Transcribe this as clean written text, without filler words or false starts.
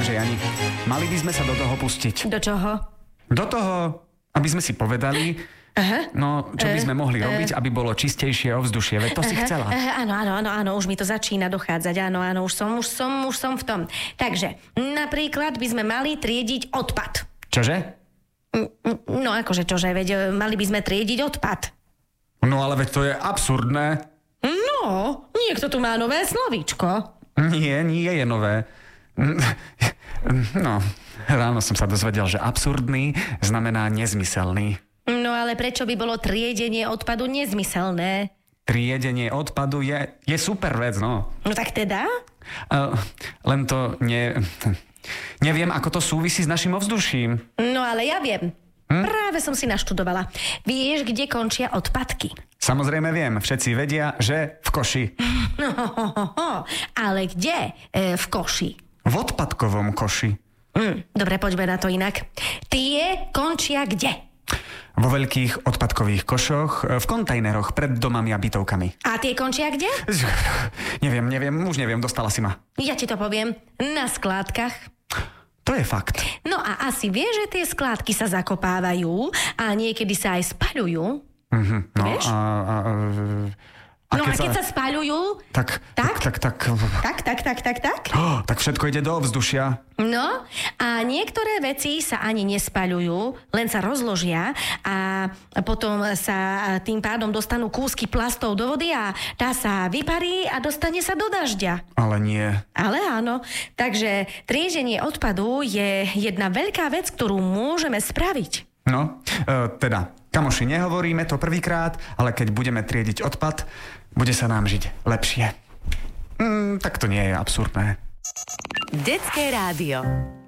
Takže Jani, mali by sme sa do toho pustiť. Do čoho? Do toho, aby sme si povedali, čo by sme mohli robiť, aby bolo čistejšie ovzdušie. Veď to si chcela. Áno, už mi to začína dochádzať. Áno, už som v tom. Takže, napríklad by sme mali triediť odpad. Čože? No akože čože, veď mali by sme triediť odpad. No ale veď to je absurdné. No, niekto tu má nové slovíčko. Nie je nové. No, ráno som sa dozvedel, že absurdný znamená nezmyselný. No ale prečo by bolo triedenie odpadu nezmyselné? Triedenie odpadu je super vec, no. No tak teda? Len to neviem, ako to súvisí s našim ovzduším. No ale ja viem. Práve som si naštudovala. Vieš, kde končia odpadky? Samozrejme viem, všetci vedia, že v koši. Ale kde v koši? V odpadkovom koši. Dobre, poďme na to inak. Tie končia kde? Vo veľkých odpadkových košoch, v kontajneroch pred domami a bytovkami. A tie končia kde? Neviem, dostala si ma. Ja ti to poviem. Na skládkach. To je fakt. No a asi vieš, že tie skládky sa zakopávajú a niekedy sa aj spaľujú. No vieš? A keď sa spaľujú... Tak. Tak všetko ide do ovzdušia. No a niektoré veci sa ani nespaľujú, len sa rozložia a potom sa tým pádom dostanú kúsky plastov do vody a tá sa vyparí a dostane sa do dažďa. Ale nie. Ale áno. Takže triedenie odpadu je jedna veľká vec, ktorú môžeme spraviť. No, kamoši, nehovoríme to prvýkrát, ale keď budeme triediť odpad, bude sa nám žiť lepšie. Tak to nie je absurdné. Detské rádio.